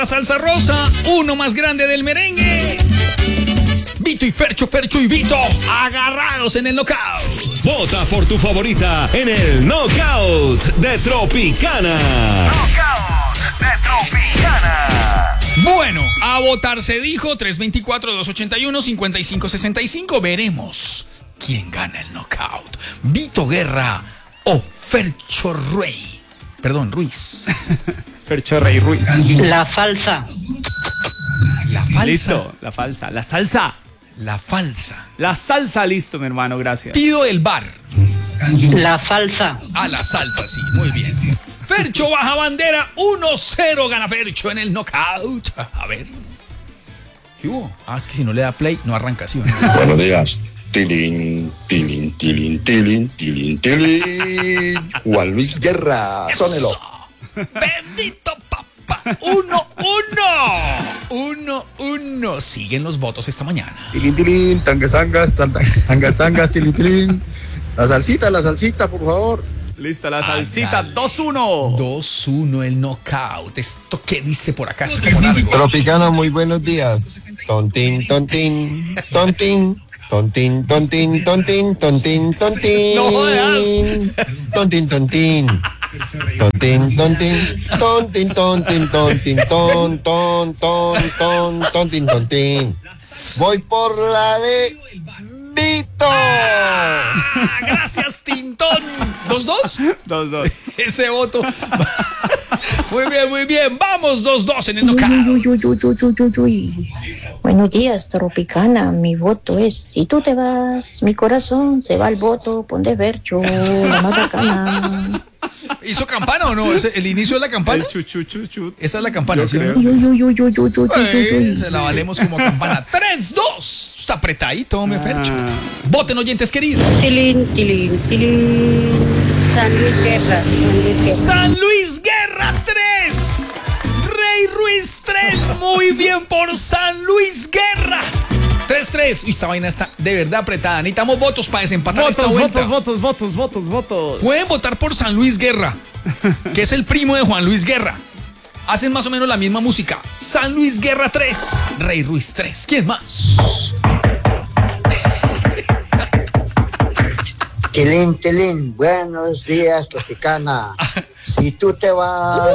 La salsa rosa, uno más grande del merengue. Vito y Fercho, Fercho y Vito, agarrados en el knockout. Vota por tu favorita en el Knockout de Tropicana. Knockout de Tropicana. Bueno, a votar se dijo 324-281-5565. Veremos quién gana el knockout. Vito Guerra o Fercho Ruiz. Fercho Rey Ruiz. La falsa. La falsa. Listo, la falsa. La salsa. La falsa. La salsa, listo, mi hermano, gracias. Pido el bar. La falsa. A la salsa, sí, muy bien. Fercho baja bandera, 1-0 gana Fercho en el knockout. A ver. ¿Qué hubo? Es que si no le da play, no arranca, ¿sí? Buenos días. Tilín, tilín, tilín, tilín, tilín, tilín. Juan Luis Guerra, tónelo. Bendito papá. 1-1. Siguen los votos esta mañana. Tilín, tilín, tangas, tangas, tilín, tilín. La salsita, por favor. Lista la salsita, 2-1. 2-1 el knockout. ¿Esto qué dice por acá? Está como largo. Tropicana, muy buenos días. Tontín, tontín, tontín. Tontín, tontín, tontín, tontín, tontín. No jodas. Tontín, tontín. Tontín, tontín, tontín, tontín, tontín, ton, ton, ton, ton, tontín, tontín. Voy por la de Vito. Gracias, Tintón. ¿2-2? 2-2. Ese voto. Muy bien. Vamos 2-2 en el knockout. Uy. Buenos días, Tropicana. Mi voto es: si tú te vas, mi corazón se va al voto. Pon de Fercho, la más bacana. ¿Hizo campana o no? ¿El inicio de la campana? Chu. Esta es la campana, ¿sí? Creo. Se la valemos como campana. 3-2. Está apretadito, me Fercho. Voten, oyentes queridos. Tilín. San Luis Guerra. San Luis Guerra 3. Rey Ruiz 3. Muy bien por San Luis Guerra. 3-3. Esta vaina está de verdad apretada. Necesitamos votos para desempatar esta vuelta. Votos. Pueden votar por San Luis Guerra, que es el primo de Juan Luis Guerra. Hacen más o menos la misma música. San Luis Guerra 3. Rey Ruiz 3. ¿Quién más? Tilín, buenos días, Tropicana. Si tú te vas,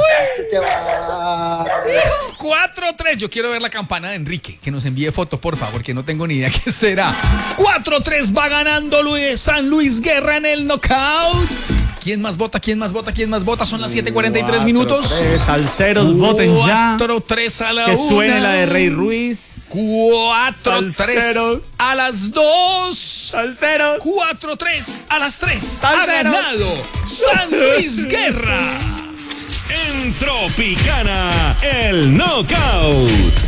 4-3. Yo quiero ver la campana de Enrique. Que nos envíe foto, por favor, que no tengo ni idea qué será. 4-3 va ganando San Luis Guerra en el knockout. ¿Quién más vota? Son las 7:43 minutos. Salseros, voten ya. 4-3 a la 1. Que suene la de Rey Ruiz. 4-3 a las 2. Salseros. 4-3 a las 3. Salseros. Ha ganado San Luis Guerra. En Tropicana, el Knockout.